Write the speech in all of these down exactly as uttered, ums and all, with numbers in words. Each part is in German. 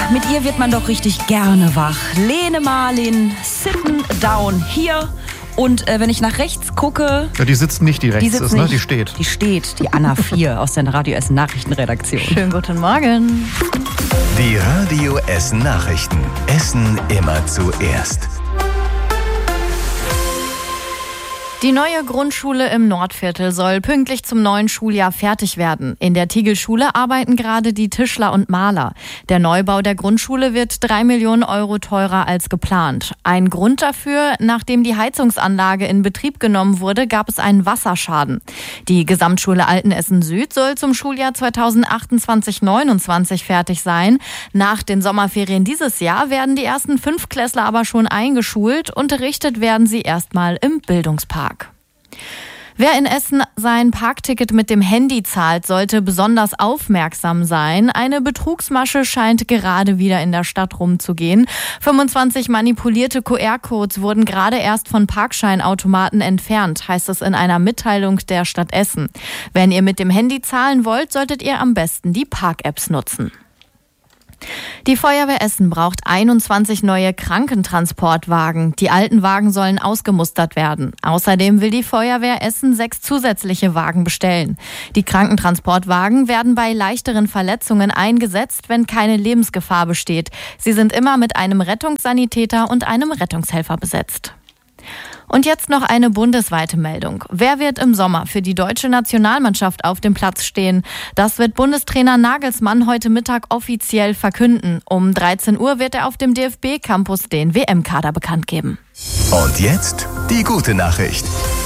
mit ihr wird man doch richtig gerne wach. Lene Marlin, Sitting Down hier. Und äh, wenn ich nach rechts gucke... Ja, die sitzt nicht, die rechts die ist, nicht, ne? Die steht. Die steht, die Anna vier aus der Radio Essen Nachrichtenredaktion. Schönen guten Morgen. Die Radio Essen Nachrichten. Essen immer zuerst. Die neue Grundschule im Nordviertel soll pünktlich zum neuen Schuljahr fertig werden. In der Tigelschule arbeiten gerade die Tischler und Maler. Der Neubau der Grundschule wird drei Millionen Euro teurer als geplant. Ein Grund dafür: nachdem die Heizungsanlage in Betrieb genommen wurde, gab es einen Wasserschaden. Die Gesamtschule Altenessen Süd soll zum Schuljahr zweitausendachtundzwanzig neunundzwanzig fertig sein. Nach den Sommerferien dieses Jahr werden die ersten Fünftklässler aber schon eingeschult. Unterrichtet werden sie erstmal im Bildungspark. Wer in Essen sein Parkticket mit dem Handy zahlt, sollte besonders aufmerksam sein. Eine Betrugsmasche scheint gerade wieder in der Stadt rumzugehen. fünfundzwanzig manipulierte Q R-Codes wurden gerade erst von Parkscheinautomaten entfernt, heißt es in einer Mitteilung der Stadt Essen. Wenn ihr mit dem Handy zahlen wollt, solltet ihr am besten die Park-Apps nutzen. Die Feuerwehr Essen braucht einundzwanzig neue Krankentransportwagen. Die alten Wagen sollen ausgemustert werden. Außerdem will die Feuerwehr Essen sechs zusätzliche Wagen bestellen. Die Krankentransportwagen werden bei leichteren Verletzungen eingesetzt, wenn keine Lebensgefahr besteht. Sie sind immer mit einem Rettungssanitäter und einem Rettungshelfer besetzt. Und jetzt noch eine bundesweite Meldung. Wer wird im Sommer für die deutsche Nationalmannschaft auf dem Platz stehen? Das wird Bundestrainer Nagelsmann heute Mittag offiziell verkünden. Um dreizehn Uhr wird er auf dem D F B-Campus den W M-Kader bekannt geben. Und jetzt die gute Nachricht.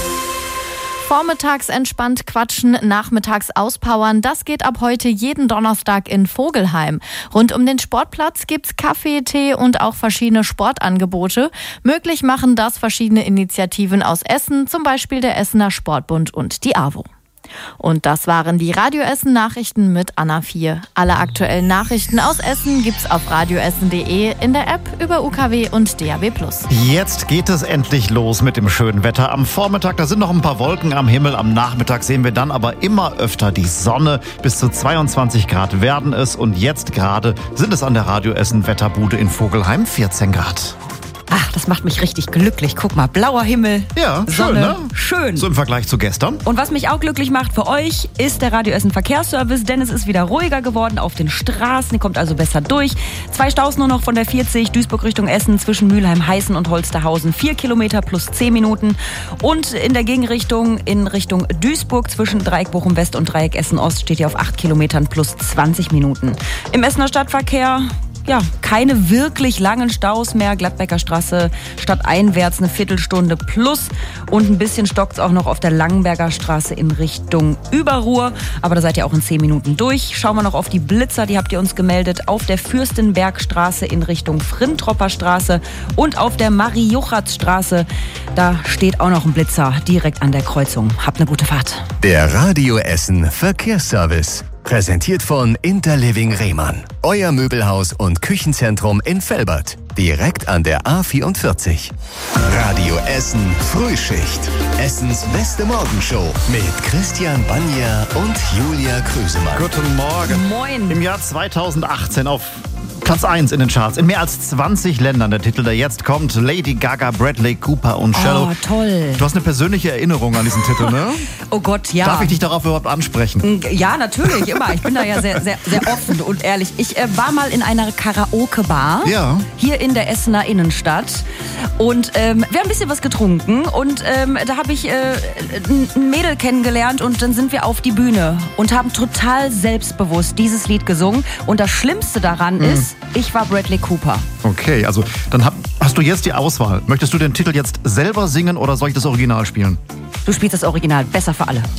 Vormittags entspannt quatschen, nachmittags auspowern, das geht ab heute jeden Donnerstag in Vogelheim. Rund um den Sportplatz gibt's Kaffee, Tee und auch verschiedene Sportangebote. Möglich machen das verschiedene Initiativen aus Essen, zum Beispiel der Essener Sportbund und die AWO. Und das waren die Radio Essen Nachrichten mit Anna vier. Alle aktuellen Nachrichten aus Essen gibt's auf radioessen punkt de, in der App, über U K W und D A B plus. Jetzt geht es endlich los mit dem schönen Wetter. Am Vormittag, da sind noch ein paar Wolken am Himmel. Am Nachmittag sehen wir dann aber immer öfter die Sonne. Bis zu zweiundzwanzig Grad werden es. Und jetzt gerade sind es an der Radio Essen Wetterbude in Vogelheim vierzehn Grad. Ach, das macht mich richtig glücklich. Guck mal, blauer Himmel, Ja, schön, Sonne, ne? schön. So im Vergleich zu gestern. Und was mich auch glücklich macht für euch, ist der Radio Essen Verkehrsservice, denn es ist wieder ruhiger geworden auf den Straßen. Ihr kommt also besser durch. Zwei Staus nur noch von der vierzig, Duisburg Richtung Essen, zwischen Mülheim-Heißen und Holsterhausen. Vier Kilometer plus zehn Minuten. Und in der Gegenrichtung, in Richtung Duisburg, zwischen Dreieck Bochum West und Dreieck Essen Ost, steht ihr auf acht Kilometern plus zwanzig Minuten. Im Essener Stadtverkehr... Ja, keine wirklich langen Staus mehr. Gladbecker Straße stadteinwärts eine Viertelstunde plus. Und ein bisschen stockt's auch noch auf der Langenberger Straße in Richtung Überruhr. Aber da seid ihr auch in zehn Minuten durch. Schauen wir noch auf die Blitzer, die habt ihr uns gemeldet. Auf der Fürstenbergstraße in Richtung Frintropper Straße und auf der Marie-Juchatz-Straße. Da steht auch noch ein Blitzer direkt an der Kreuzung. Habt eine gute Fahrt. Der Radio Essen Verkehrsservice. Präsentiert von Interliving Rehmann. Euer Möbelhaus und Küchenzentrum in Velbert. Direkt an der A vierundvierzig. Radio Essen Frühschicht. Essens beste Morgenshow mit Christian Banja und Julia Krüsemann. Guten Morgen. Moin. Im Jahr zweitausendachtzehn auf Platz eins in den Charts. In mehr als zwanzig Ländern. Der Titel, der jetzt kommt: Lady Gaga, Bradley Cooper und Shallow. Oh, toll. Du hast eine persönliche Erinnerung an diesen Titel, ne? Oh Gott, ja. Darf ich dich darauf überhaupt ansprechen? Ja, natürlich, immer. Ich bin da ja sehr, sehr, sehr offen und ehrlich. Ich äh, war mal in einer Karaoke-Bar Ja. hier in der Essener Innenstadt und ähm, wir haben ein bisschen was getrunken und ähm, da habe ich äh, ein Mädel kennengelernt und dann sind wir auf die Bühne und haben total selbstbewusst dieses Lied gesungen und das Schlimmste daran Mhm. ist, ich war Bradley Cooper. Okay, also dann hab, hast du jetzt die Auswahl. Möchtest du den Titel jetzt selber singen oder soll ich das Original spielen? Du spielst das Original, besser für alle.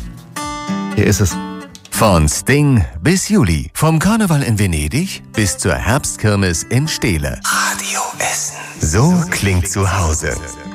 Hier ist es. Von Sting bis Juli. Vom Karneval in Venedig bis zur Herbstkirmes in Steele. Radio Essen. So klingt zu Hause.